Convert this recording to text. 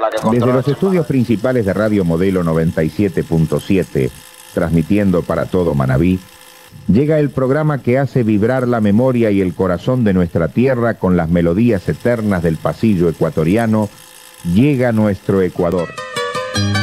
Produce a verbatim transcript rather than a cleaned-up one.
la que controla. Desde los estudios principales de Radio Modelo noventa y siete punto siete, transmitiendo para todo Manabí, llega el programa que hace vibrar la memoria y el corazón de nuestra tierra con las melodías eternas del pasillo ecuatoriano. Llega nuestro Ecuador.